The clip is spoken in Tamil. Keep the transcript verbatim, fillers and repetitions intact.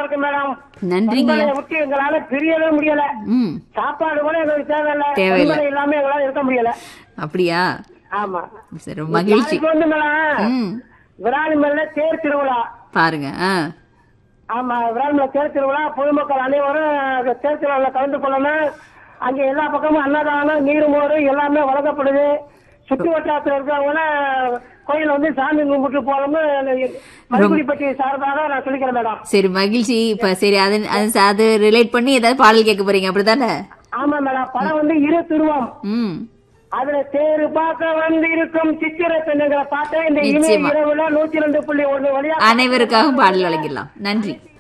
இருக்கு மேடம். நன்றிங்க. பண்பலையை விட்டு எங்களால பிரியவே முடியல. ம் சாப்பாடு கூட எங்களுக்கு தேவையில்லை. தேவையில்லை. பண்பலை இல்லாம எங்களால இருக்க முடியல. அப்படியா? ஆமா. சரி, ரொம்ப மகிழ்ச்சி. நாளைக்கு வந்து மேடம் ம் விராலிமல்ல தேர் திருவிழா. பாருங்க. ஆ ஆமா, விராலிமலை தேர் திருவிழா. பொதுமக்கள் அனைவரும் அந்த தேர் திருவிழாவில் கலந்து கொள்ளணும். அங்க எல்லா பக்கமும் அன்னதானம், நீர்மோறு எல்லாமே வழங்கப்படுது. சுற்று வட்டாரத்தில் இருக்கிறவங்க கோயில் வந்து சாமி கும்பிட்டு போகணும்னு மறுபடிப்பட்டி சார்பாக நான் சொல்லிக்கிறேன் மேடம். சரி, மகிழ்ச்சி. இப்ப சரி, அது அது- அது ரிலேட் பண்ணி ஏதாவது பாடல் கேட்க போறீங்க, அப்படித்தானே? ஆமா மேடம். படம் வந்து இரு துருவம். ம் அதுல தேரு பார்க்க வந்து இருக்கும் சித்திரை பெண்ணுங்கிற பாட்டை இந்த இணைய நிச்சயமா. இரவுல நூத்தி ரெண்டு புள்ளி ஒண்ணு வழியா அனைவருக்காகவும் பாடல் வழங்கிடலாம். நன்றி.